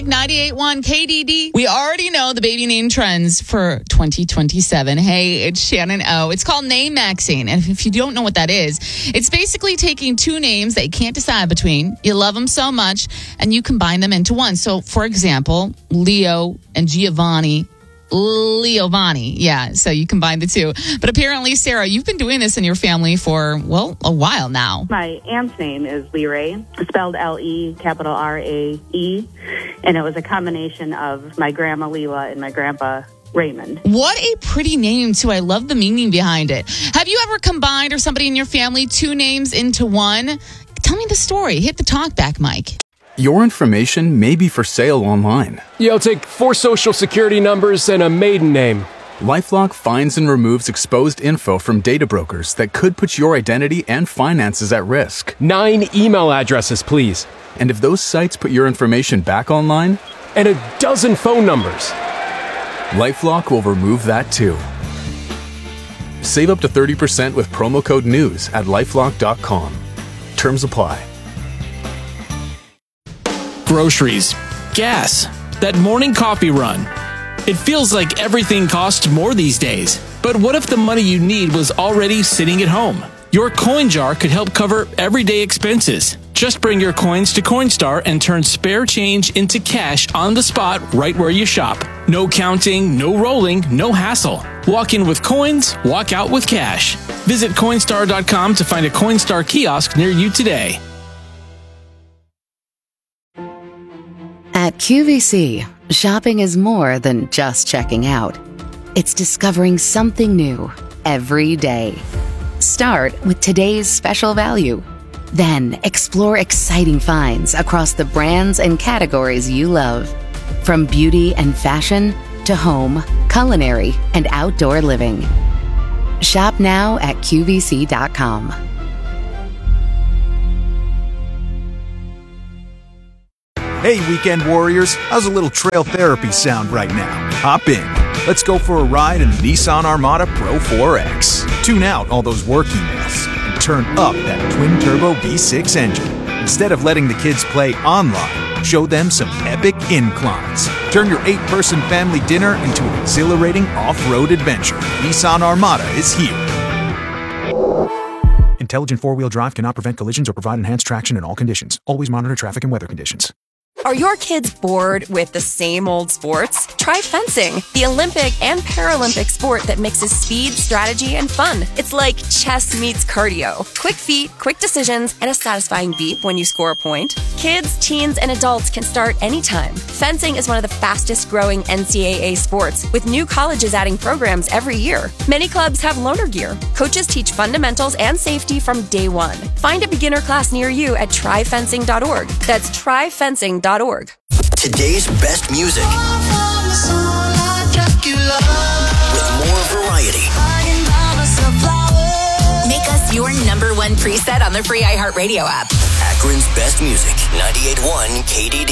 98.1 KDD. We already know the baby name trends for 2027. Hey, it's Shannon O. It's called name maxing. And if you don't know what that is, it's basically taking two names that you can't decide between. You love them so much and you combine them into one. So, for example, Leo and Giovanni. Leovanni. Yeah, so you combine the two. But apparently, Sarah, you've been doing this in your family for, well, a while now. My aunt's name is Lee Ray, spelled L-E, capital R-A-E. And it was a combination of my grandma Leela and my grandpa Raymond. What a pretty name, too. I love the meaning behind it. Have you ever combined, or somebody in your family, two names into one? Tell me the story. Hit the talk back, Mike. Your information may be for sale online. Yeah, I'll take 4 social security numbers and a maiden name. LifeLock finds and removes exposed info from data brokers that could put your identity and finances at risk. 9 email addresses, please. And if those sites put your information back online? And a dozen phone numbers. LifeLock will remove that too. Save up to 30% with promo code NEWS at LifeLock.com. Terms apply. Groceries, gas, that morning coffee run. It feels like everything costs more these days. But what if the money you need was already sitting at home? Your coin jar could help cover everyday expenses. Just bring your coins to Coinstar and turn spare change into cash on the spot right where you shop. No counting, no rolling, no hassle. Walk in with coins, walk out with cash. Visit Coinstar.com to find a Coinstar kiosk near you today. At QVC, shopping is more than just checking out. It's discovering something new every day. Start with today's special value. Then explore exciting finds across the brands and categories you love. From beauty and fashion to home, culinary, and outdoor living. Shop now at QVC.com. Hey, weekend warriors, how's a little trail therapy sound right now? Hop in. Let's go for a ride in the Nissan Armada Pro 4X. Tune out all those work emails and turn up that twin-turbo V6 engine. Instead of letting the kids play online, show them some epic inclines. Turn your 8-person family dinner into an exhilarating off-road adventure. Nissan Armada is here. Intelligent four-wheel drive cannot prevent collisions or provide enhanced traction in all conditions. Always monitor traffic and weather conditions. Are your kids bored with the same old sports? Try fencing, the Olympic and Paralympic sport that mixes speed, strategy, and fun. It's like chess meets cardio. Quick feet, quick decisions, and a satisfying beep when you score a point. Kids, teens, and adults can start anytime. Fencing is one of the fastest growing NCAA sports, with new colleges adding programs every year. Many clubs have loaner gear. Coaches teach fundamentals and safety from day one. Find a beginner class near you at tryfencing.org. That's tryfencing.org. Today's best music with more variety. Make us your #1 preset on the free iHeartRadio app. Akron's best music, 98.1 KDD.